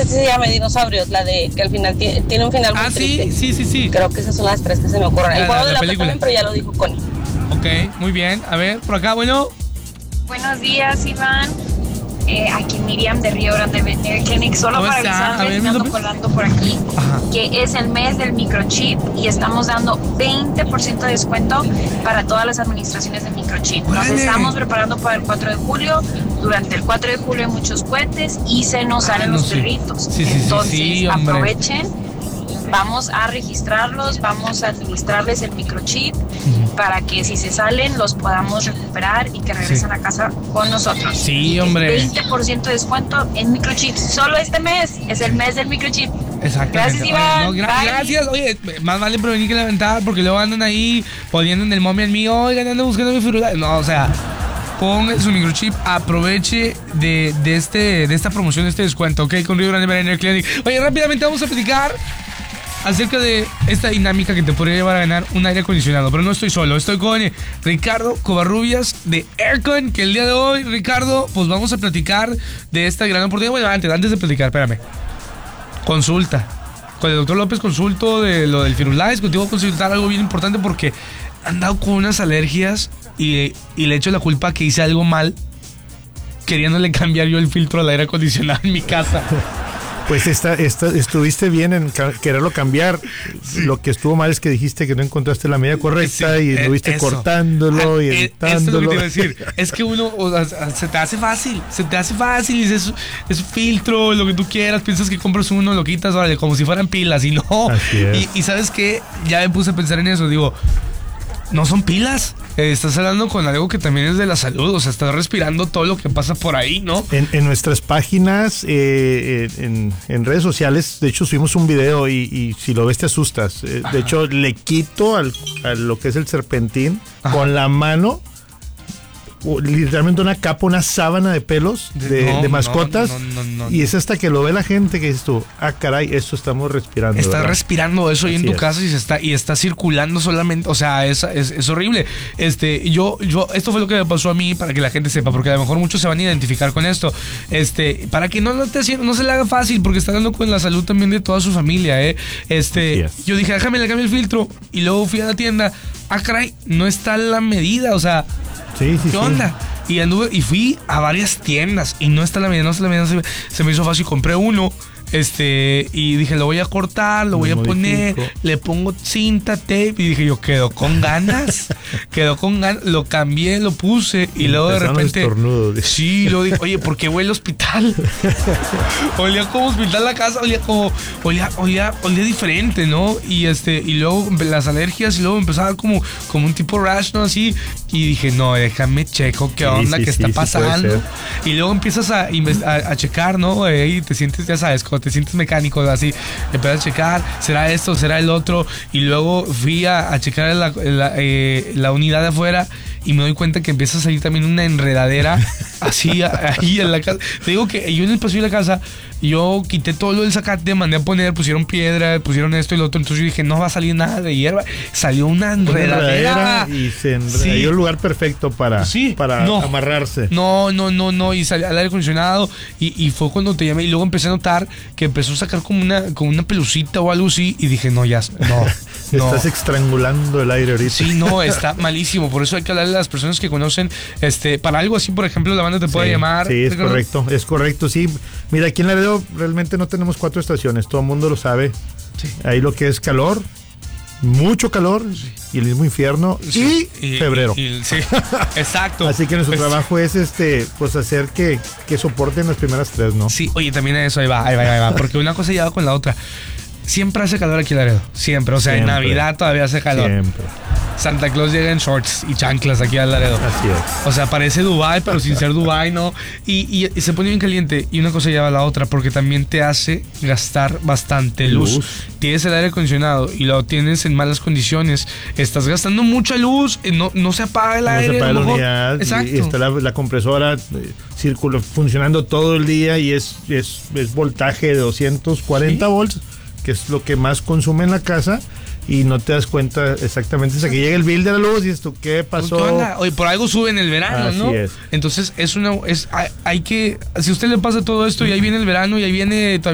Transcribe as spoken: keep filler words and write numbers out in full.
que se llama Dinosaurios, la de que al final tiene, tiene un final muy Ah, sí, triste. sí, sí, sí. Creo que esas son las tres que se me ocurren. La- El juego la- de la la película. también, pero ya lo dijo Connie. Ok, muy bien. A ver, por acá, bueno. Buenos días, Iván. Eh, aquí Miriam de Río Grande Veterinary Clinic. Solo ¿Cómo para está? A avisarles, ver, me ando López. colando por aquí, Ajá. que es el mes del microchip y estamos dando veinte por ciento de descuento para todas las administraciones de microchip. Nos ¡Órale! estamos preparando para el cuatro de julio. Durante el cuatro de julio hay muchos cohetes y se nos salen Ah, no, los sí. perritos. Sí, sí, sí, Entonces, sí, hombre. aprovechen. Vamos a registrarlos, vamos a administrarles el microchip para que si se salen los podamos recuperar y que regresen Sí. a casa con nosotros. Sí, Y hombre. veinte por ciento de descuento en microchips. Solo este mes es el mes del microchip. Exactamente. Gracias, Oye, Iván. no, gra- Bye. gracias. Oye, más vale prevenir que lamentar porque luego andan ahí poniendo en el momio en mí, oigan, ando buscando mi figura. No, o sea, ponga su microchip, aproveche de, de, este, de esta promoción, de este descuento, ¿ok? Con Río Grande Veterinary Clinic. Oye, rápidamente vamos a platicar acerca de esta dinámica que te podría llevar a ganar un aire acondicionado. Pero no estoy solo, estoy con Ricardo Covarrubias de Aircon, que el día de hoy, Ricardo, pues vamos a platicar de esta gran oportunidad. Bueno, antes, antes de platicar, espérame. Consulta. Con el doctor López consulto de lo del Firulais. Contigo voy a consultar algo bien importante porque han dado con unas alergias y, y le echo la culpa que hice algo mal queriéndole cambiar yo el filtro al aire acondicionado en mi casa. Pues esta, esta, estuviste bien en ca- quererlo cambiar. Sí. Lo que estuvo mal es que dijiste que no encontraste la medida correcta, sí, y estuviste eh, cortándolo ah, y eh, editándolo. Esto es lo que te iba a decir. Es que uno, o sea, se te hace fácil, se te hace fácil. Es, es filtro, lo que tú quieras. Piensas que compras uno, lo quitas, vale, como si fueran pilas y no. Así es. Y, y sabes qué, ya me puse a pensar en eso. Digo, no son pilas. Eh, estás hablando con algo que también es de la salud, o sea, estás respirando todo lo que pasa por ahí, ¿no? En, en nuestras páginas, eh, en, en redes sociales, de hecho subimos un video y, y si lo ves te asustas. Eh, de hecho, le quito al, a lo que es el serpentín. Ajá. Con la mano, literalmente una capa, una sábana de pelos de, no, de mascotas, no, no, no, no, y es hasta que lo ve la gente que dices tú, ah caray, esto estamos respirando. Estás ¿verdad? respirando eso ahí en tu es. casa y se está y está circulando solamente, o sea, es, es, es horrible. Este, yo, yo, esto fue lo que me pasó a mí para que la gente sepa, porque a lo mejor muchos se van a identificar con esto. Este, para que no, no, te, no se le haga fácil, porque está dando con la salud también de toda su familia, eh. Este, yo dije, déjame le cambio el filtro, y luego fui a la tienda, ah caray, no está la medida, o sea. Sí, sí, ¿Qué onda? Sí. Y anduve y fui a varias tiendas y no está la medida, no está la medida, se me, se me hizo fácil, compré uno, este, y dije, lo voy a cortar, lo voy a poner, le pongo cinta, tape, y dije, yo quedó con ganas, quedó con ganas, lo cambié, lo puse, y, y luego de repente, sí, lo dije, oye, ¿por qué voy al hospital? Olía como hospital la casa, olía como, olía, olía, olía diferente, ¿no? Y este, y luego las alergias, y luego empezaba como, como un tipo rash, ¿no? Así, y dije, no, déjame checo qué onda, sí, sí, qué sí, está sí, pasando. Y luego empiezas a, a, a checar, ¿no? Eh, y te sientes, ya sabes, cuando te sientes mecánico, así, empiezas a checar, será esto, será el otro. Y luego fui a, a checar la, la, eh, la unidad de afuera y me doy cuenta que empieza a salir también una enredadera así ahí en la casa. Te digo que yo en el pasillo de la casa, yo quité todo lo del zacate, mandé a poner, pusieron piedra, pusieron esto y lo otro. Entonces yo dije, no va a salir nada de hierba. Salió una enredadera. Una enredadera y se enredó. Sí. El lugar perfecto para, sí. para no. amarrarse. No, no, no, no. Y salió al aire acondicionado. Y, y fue cuando te llamé. Y luego empecé a notar que empezó a sacar como una, como una pelucita o algo así. Y dije, no, ya, no. no. Estás estrangulando el aire ahorita. Sí, no, está malísimo. Por eso hay que hablarle a las personas que conocen. Este, para algo así, por ejemplo, la banda te puede sí, llamar. Sí, es correcto, es correcto, sí. Mira, aquí en Laredo realmente no tenemos cuatro estaciones, todo el mundo lo sabe. Sí. Ahí lo que es calor, mucho calor, sí. y el mismo infierno, sí. y, y febrero. Y, y, sí, exacto. Así que nuestro pues, trabajo es este, pues hacer que, que soporten las primeras tres, ¿no? Sí, oye, también eso, ahí va, ahí va, ahí va, porque una cosa lleva con la otra. Siempre hace calor aquí en Laredo, siempre, o sea, siempre. En Navidad todavía hace calor. Siempre. Santa Claus llega en shorts y chanclas aquí al Laredo. Así es. O sea, parece Dubái, pero sin ser Dubái, ¿no? Y, y, y se pone bien caliente. Y una cosa lleva a la otra, porque también te hace gastar bastante luz. luz. Tienes el aire acondicionado y lo tienes en malas condiciones. Estás gastando mucha luz, no, no se apaga el no aire. No se apaga la unidad. Exacto. Y está la, la compresora eh, circula, funcionando todo el día y es, es, es voltaje de doscientos cuarenta ¿sí? volts, que es lo que más consume en la casa. Y no te das cuenta exactamente hasta que llega el bill de la luz y dices tú, ¿qué pasó? Oye, por algo sube en el verano, Así ¿no? Es. Entonces es una, es, hay, hay que, si a usted le pasa todo esto y ahí viene el verano y ahí viene